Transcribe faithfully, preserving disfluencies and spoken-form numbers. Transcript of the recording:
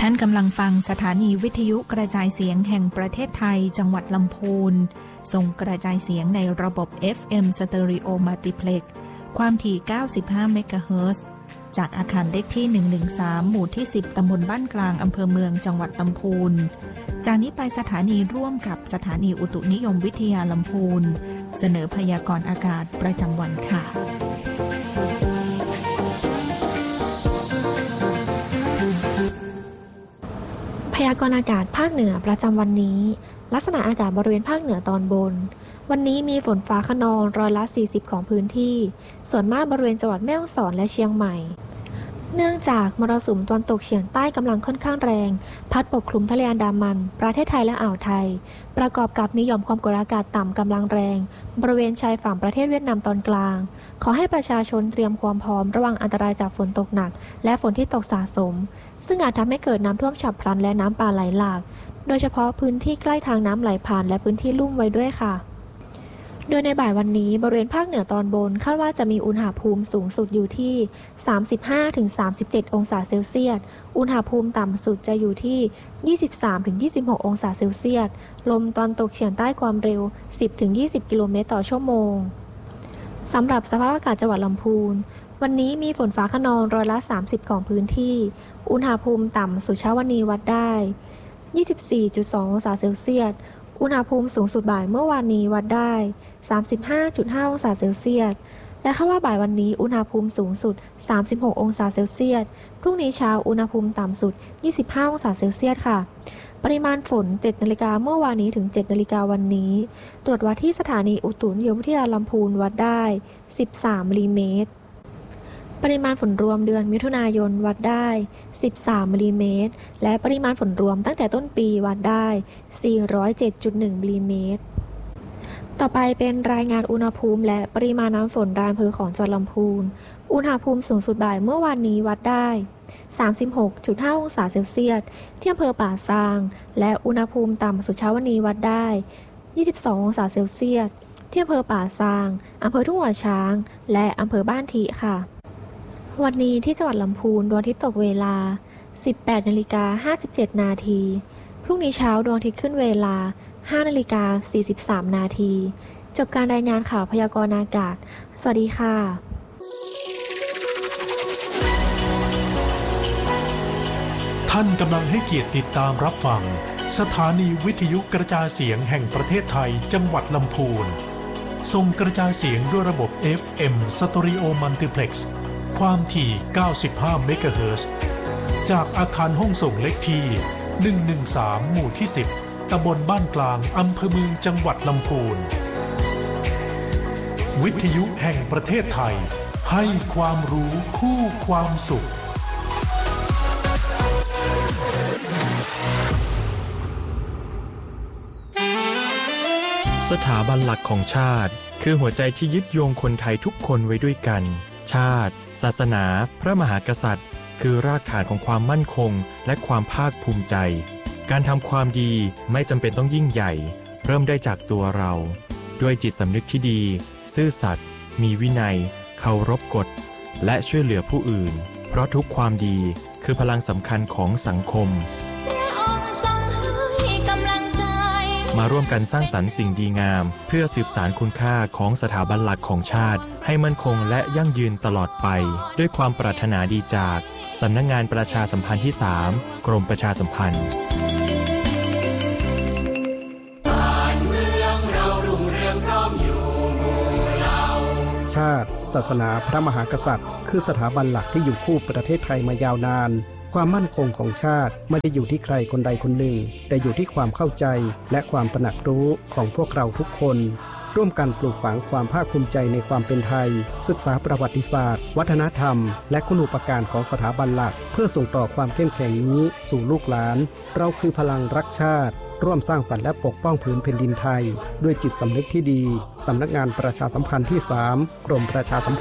ท่านกำลังฟังสถานีวิทยุกระจายเสียงแห่งประเทศไทยจังหวัดลำพูนส่งกระจายเสียงในระบบ เอฟ เอ็ม Stereo Multiplex ความถี่ เก้าสิบห้า เมกะเฮิรตซ์ จากอาคารเลขที่ หนึ่งหนึ่งสาม หมู่ที่ สิบ ตำบลบ้านกลางอำเภอเมืองจังหวัดลำพูนจากนี้ไปสถานีร่วมกับสถานีอุตุนิยมวิทยาลำพูนเสนอพยากรณ์อากาศประจำวันค่ะพยากรณ์อากาศภาคเหนือประจำวันนี้ลักษณะอากาศบริเวณภาคเหนือตอนบนวันนี้มีฝนฟ้าคะนองร้อยละสี่สิบของพื้นที่ส่วนมากบริเวณจังหวัดแม่ฮ่องสอนและเชียงใหม่เนื่องจากมรสุมตะวันตกเฉียงใต้กำลังค่อนข้างแรงพัดปกคลุมทะเลอันดามันประเทศไทยและอ่าวไทยประกอบกับมีหย่อมความกดอากาศต่ำกำลังแรงบริเวณชายฝั่งประเทศเวียดนามตอนกลางขอให้ประชาชนเตรียมความพร้อมระวังอันตรายจากฝนตกหนักและฝนที่ตกสะสมซึ่งอาจทำให้เกิดน้ำท่วมฉับพลันและน้ำป่าไหลหลากโดยเฉพาะพื้นที่ใกล้ทางน้ำไหลผ่านและพื้นที่ลุ่มไว้ด้วยค่ะโดยในบ่ายวันนี้บริเวณภาคเหนือตอนบนคาดว่าจะมีอุณหภูมิสูงสุดอยู่ที่ สามสิบห้าถึงสามสิบเจ็ด องศาเซลเซียสอุณหภูมิต่ำสุดจะอยู่ที่ ยี่สิบสามถึงยี่สิบหก องศาเซลเซียสลมตะวันตกเฉียงใต้ความเร็ว สิบถึงยี่สิบ กิโลเมตรต่อชั่วโมงสำหรับสภาพอากาศจังหวัดลำพูนวันนี้มีฝนฟ้าคะนองร้อยละสามสิบของพื้นที่อุณหภูมิต่ำสุดเช้าวันนี้วัดได้ ยี่สิบสี่จุดสอง องศาเซลเซียสอุณหภูมิสูงสุดบ่ายเมื่อวานนี้วัดได้ สามสิบห้าจุดห้า องศาเซลเซียสและคาดว่าบ่ายวันนี้อุณหภูมิสูงสุดสามสิบหกองศาเซลเซียสพรุ่งนี้เช้าอุณหภูมิต่ำสุดยี่สิบห้าองศาเซลเซียสค่ะปริมาณฝนเจ็ดนาฬิกาเมื่อวานนี้ถึงเจ็ดนาฬิกาวันนี้ตรวจวัดที่สถานีอุตุนิยมวิทยาลำพูนวัดได้สิบสามมิลลิเมตรปริมาณฝนรวมเดือนมิถุนายนวัดได้สิบสามมิลลิเมตรและปริมาณฝนรวมตั้งแต่ต้นปีวัดได้สี่ร้อยเจ็ดจุดหนึ่งมิลลิเมตรต่อไปเป็นรายงานอุณหภูมิและปริมาณน้ำฝนรายอำเภอของจังหวัดลำพูนอุณหภูมิสูงสุดบ่ายเมื่อวานนี้วัดได้ สามสิบหกจุดห้า องศาเซลเซียสที่อำเภอป่าซางและอุณหภูมิต่ำสุดเช้าวันนี้วัดได้ยี่สิบสององศาเซลเซียสที่อำเภอป่าซางอำเภอทุ่งหัวช้างและอำเภอบ้านทิค่ะวันนี้ที่จังหวัดลำพูนดวงอาทิตย์ตกเวลา สิบแปดนาฬิกาห้าสิบเจ็ด นาทีพรุ่งนี้เช้าดวงอาทิตย์ขึ้นเวลา ห้านาฬิกาสี่สิบสาม นาทีจบการรายงานข่าวพยากรณ์อากาศสวัสดีค่ะท่านกำลังให้เกียรติติดตามรับฟังสถานีวิทยุกระจายเสียงแห่งประเทศไทยจังหวัดลำพูนส่งกระจายเสียงด้วยระบบ เอฟ เอ็ม Stereo Multiplexความถี่ เก้าสิบห้า เมกะเฮิรตซ์ จากอาคารห้องส่งเลขที่ หนึ่งหนึ่งสาม หมู่ที่ สิบ ตำบลบ้านกลางอำเภอเมืองจังหวัดลำพูนวิทยุแห่งประเทศไทยให้ความรู้คู่ความสุขสถาบันหลักของชาติคือหัวใจที่ยึดโยงคนไทยทุกคนไว้ด้วยกันชาติศาสนาพระมหากษัตริย์คือรากฐานของความมั่นคงและความภาคภูมิใจการทำความดีไม่จำเป็นต้องยิ่งใหญ่เริ่มได้จากตัวเราด้วยจิตสำนึกที่ดีซื่อสัตย์มีวินัยเคารพกฎและช่วยเหลือผู้อื่นเพราะทุกความดีคือพลังสำคัญของสังคมมาร่วมกันสร้างสรรค์สิ่งดีงามเพื่อสืบสานคุณค่าของสถาบันหลักของชาติให้มั่นคงและยั่งยืนตลอดไปด้วยความปรารถนาดีจากสำนักงานประชาสัมพันธ์ที่สามกรมประชาสัมพันธ์ชาติศาสนาพระมหากษัตริย์คือสถาบันหลักที่อยู่คู่ประเทศไทยมายาวนานความมั่นคงของชาติไม่ได้อยู่ที่ใครคนใดคนหนึ่งแต่อยู่ที่ความเข้าใจและความตระหนักรู้ของพวกเราทุกคนร่วมกันปลูกฝังความภาคภูมิใจในความเป็นไทยศึกษาประวัติศาสตร์วัฒนธรรมและคุณูปการของสถาบันหลักเพื่อส่งต่อความเข้มแข็งนี้สู่ลูกหลานเราคือพลังรักชาติร่วมสร้างสรรค์และปกป้องผืนแผ่นดินไทยด้วยจิตสำนึกที่ดีสำนักงานประชาสัมพันธ์ที่สามกรมประชาสัมพันธ์